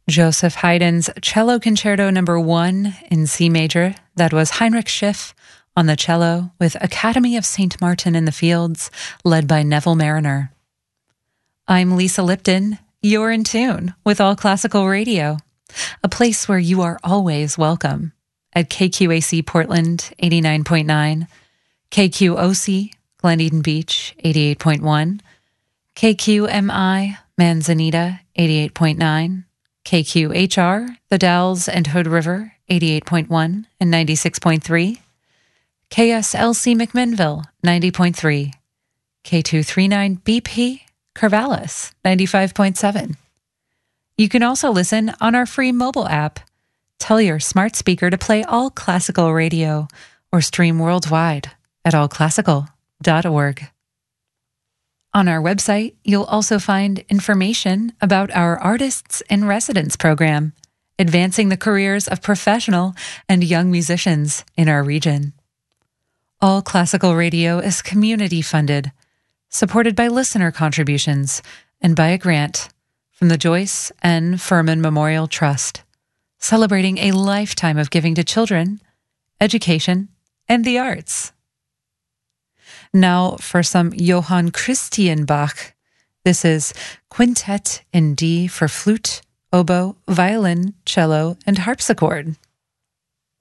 Joseph Haydn's Cello Concerto No. 1 in C major. That was Heinrich Schiff on the cello with Academy of St. Martin in the Fields, led by Neville Mariner. I'm Lisa Lipton. You're in tune with All Classical Radio, a place where you are always welcome at KQAC Portland 89.9, KQOC Glen Eden Beach 88.1, KQMI Manzanita 88.9, KQHR The Dalles and Hood River 88.1 and 96.3, KSLC McMinnville 90.3, K239 BP Corvallis 95.7. You can also listen on our free mobile app. Tell your smart speaker to play All Classical Radio or stream worldwide at allclassical.org. On our website, you'll also find information about our Artists in Residence program, advancing the careers of professional and young musicians in our region. All Classical Radio is community-funded, supported by listener contributions and by a grant from the Joyce N. Furman Memorial Trust, celebrating a lifetime of giving to children, education, and the arts. Now for some Johann Christian Bach. This is Quintet in D for flute, oboe, violin, cello, and harpsichord.